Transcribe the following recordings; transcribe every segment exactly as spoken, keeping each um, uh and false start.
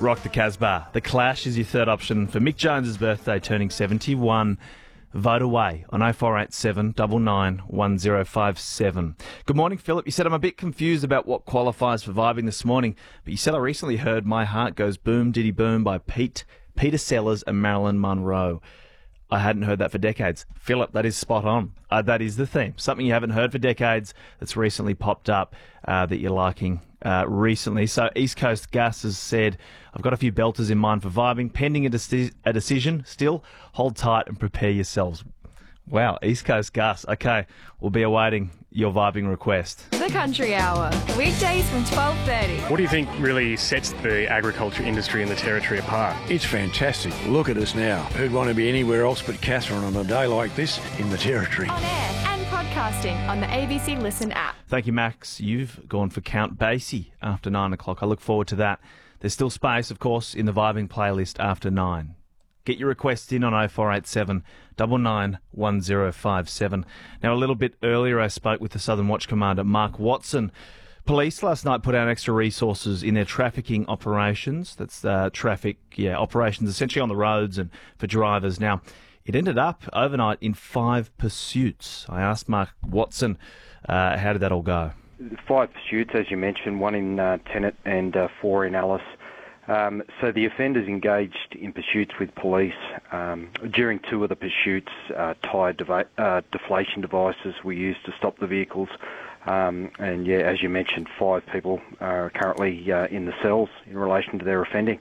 Rock the Casbah. The Clash is your third option for Mick Jones's birthday, turning seventy-one. Vote away on oh four eight seven, nine nine, one oh five seven. Good morning, Philip. You said I'm a bit confused about what qualifies for vibing this morning, but you said I recently heard My Heart Goes Boom Diddy Boom by Pete, Peter Sellers and Marilyn Monroe. I hadn't heard that for decades. Philip, that is spot on. Uh, that is the theme. Something you haven't heard for decades that's recently popped up uh, that you're liking uh, recently. So East Coast Gus has said, I've got a few belters in mind for vibing. Pending a, deci- a decision, still hold tight and prepare yourselves. Wow, East Coast Gus. Okay, we'll be awaiting your vibing request. The Country Hour, weekdays from twelve thirty. What do you think really sets the agriculture industry in the Territory apart? It's fantastic. Look at us now. Who'd want to be anywhere else but Catherine on a day like this in the Territory? On air and podcasting on the A B C Listen app. Thank you, Max. You've gone for Count Basie after nine o'clock. I look forward to that. There's still space, of course, in the vibing playlist after nine. Get your requests in on oh four eight seven, nine nine, one oh five seven. Now, a little bit earlier, I spoke with the Southern Watch Commander, Mark Watson. Police last night put out extra resources in their trafficking operations. That's uh, traffic, yeah, operations essentially on the roads and for drivers. Now, it ended up overnight in five pursuits. I asked Mark Watson, uh, how did that all go? Five pursuits, as you mentioned, one in uh, Tennant and uh, four in Alice. Um, so the offenders engaged in pursuits with police. Um, during two of the pursuits, uh, tyre dev- uh, deflation devices were used to stop the vehicles. Um, and yeah, as you mentioned, five people are currently uh, in the cells in relation to their offending.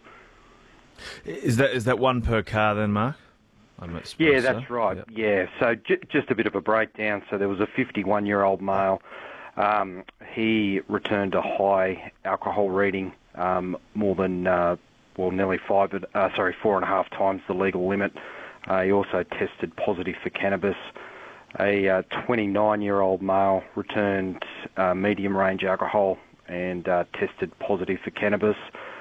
Is that is that one per car then, Mark? Yeah, that's so. right. Yep. Yeah, so j- just a bit of a breakdown. So there was a fifty-one-year-old male. Um, he returned a high alcohol reading, um, more than, uh, well, nearly five, uh, sorry, four and a half times the legal limit. Uh, he also tested positive for cannabis. A uh, twenty-nine-year-old male returned uh, medium-range alcohol and uh, tested positive for cannabis.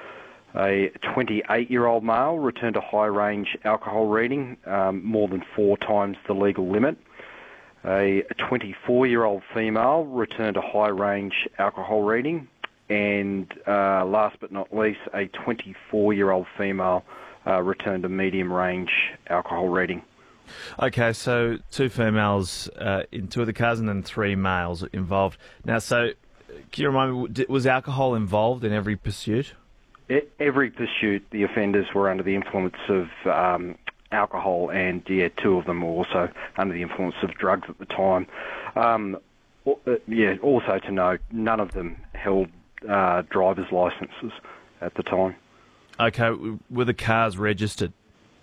A twenty-eight-year-old male returned a high-range alcohol reading, um, more than four times the legal limit. A twenty-four-year-old female returned a high-range alcohol reading. And uh, last but not least, a twenty-four-year-old female uh, returned a medium-range alcohol reading. Okay, so two females uh, in two of the cars and then three males involved. Now, so can you remind me, was alcohol involved in every pursuit? Every pursuit, the offenders were under the influence of um, alcohol, and yeah, two of them were also under the influence of drugs at the time. Um, yeah, also to note, none of them held uh, driver's licences at the time. Okay, were the cars registered?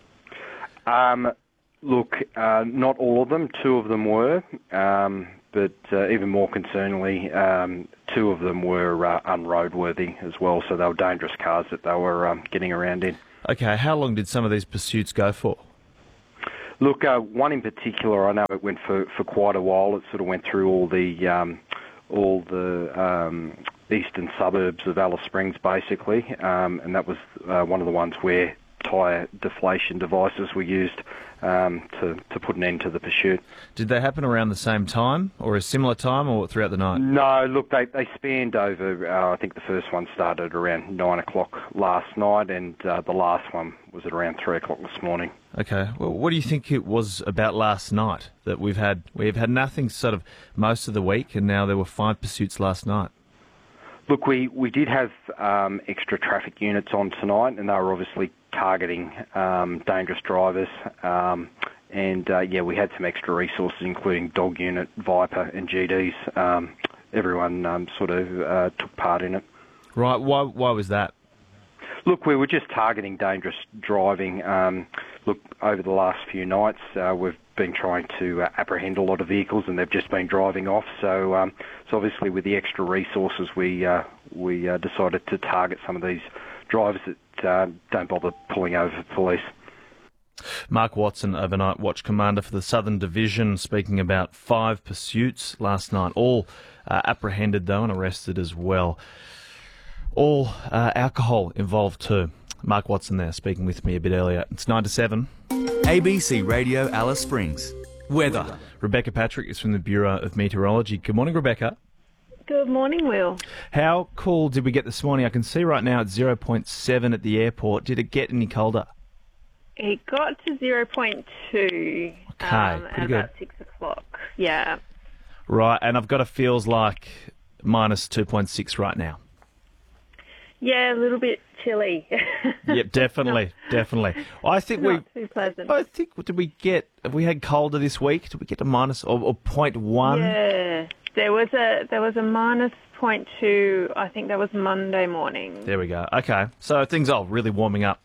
Um, look, uh, not all of them. Two of them were, um, but uh, even more concerningly, um, two of them were uh, unroadworthy as well, so they were dangerous cars that they were um, getting around in. Okay, how long did some of these pursuits go for? Look, uh, one in particular, I know it went for, for quite a while. It sort of went through all the um, all the um, eastern suburbs of Alice Springs, basically, um, and that was uh, one of the ones where tyre deflation devices were used um, to, to put an end to the pursuit. Did they happen around the same time, or a similar time, or throughout the night? No, look, they, they spanned over, uh, I think the first one started around nine o'clock last night, and uh, the last one was at around three o'clock this morning. Okay, well, what do you think it was about last night that we've had? We've had nothing sort of most of the week, and now there were five pursuits last night. Look, we, we did have um, extra traffic units on tonight, and they were obviously targeting um, dangerous drivers. Um, and, uh, yeah, we had some extra resources, including Dog Unit, Viper and G Ds. Um, everyone um, sort of uh, took part in it. Right, why, why was that? Look, we were just targeting dangerous driving. Um, look, over the last few nights, uh, we've been trying to uh, apprehend a lot of vehicles, and they've just been driving off. So, um, so obviously, with the extra resources, we uh, we uh, decided to target some of these drivers that uh, don't bother pulling over police. Mark Watson, overnight watch commander for the Southern Division, speaking about five pursuits last night, all uh, apprehended though and arrested as well. All uh, alcohol involved too. Mark Watson there, speaking with me a bit earlier. It's nine to seven. A B C Radio Alice Springs. Weather. Rebecca Patrick is from the Bureau of Meteorology. Good morning, Rebecca. Good morning, Will. How cool did we get this morning? I can see right now it's zero point seven at the airport. Did it get any colder? It got to zero point two Okay, um, pretty at good. about six o'clock. Yeah. Right, and I've got a feels like minus two point six right now. Yeah, a little bit chilly. Yep, definitely, definitely. I think we... Not too pleasant. I think, did we get, have we had colder this week? Did we get to minus or, or point one? Yeah. There was a there was a minus point two, I think that was Monday morning. There we go. Okay, so things are really warming up.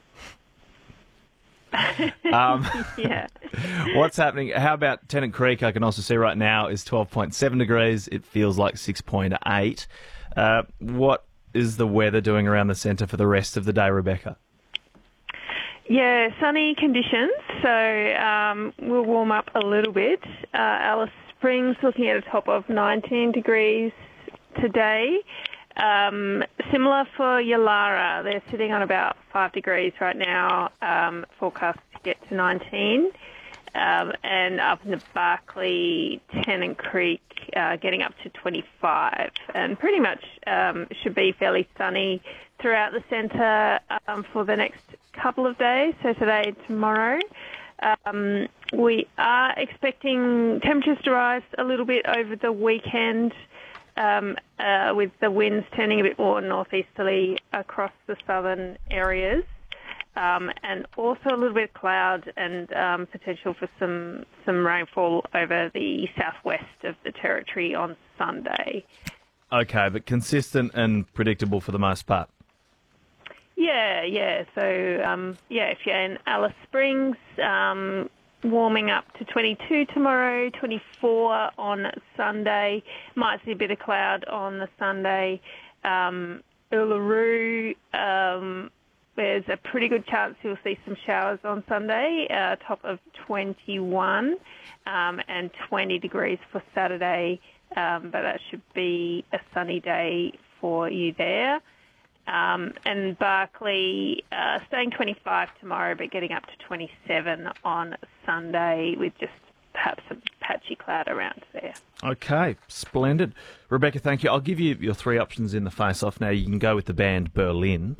um, Yeah. What's happening? How about Tennant Creek? I can also see right now is twelve point seven degrees. It feels like six point eight. Uh, what is the weather doing around the centre for the rest of the day, Rebecca? Yeah, sunny conditions, so um, we'll warm up a little bit. Uh, Alice Springs looking at a top of nineteen degrees today. Um, similar for Yalara, they're sitting on about five degrees right now, um, forecast to get to nineteen. Um, and up in the Barkly, Tennant Creek, uh, getting up to twenty-five. And pretty much um, should be fairly sunny throughout the centre um, for the next couple of days, so today and tomorrow. Um, we are expecting temperatures to rise a little bit over the weekend, um, uh, with the winds turning a bit more northeasterly across the southern areas. Um, and also a little bit of cloud and um, potential for some, some rainfall over the southwest of the territory on Sunday. Okay, but consistent and predictable for the most part. Yeah, yeah. So, um, yeah, if you're in Alice Springs, um, warming up to twenty-two tomorrow, twenty-four on Sunday. Might see a bit of cloud on the Sunday. Um, Uluru, um, there's a pretty good chance you'll see some showers on Sunday, uh, top of twenty-one, um, and twenty degrees for Saturday, um, but that should be a sunny day for you there. Um, and Barkly uh, staying twenty-five tomorrow, but getting up to twenty-seven on Sunday with just perhaps some patchy cloud around there. Okay, splendid. Rebecca, thank you. I'll give you your three options in the face-off now. You can go with the band Berlin.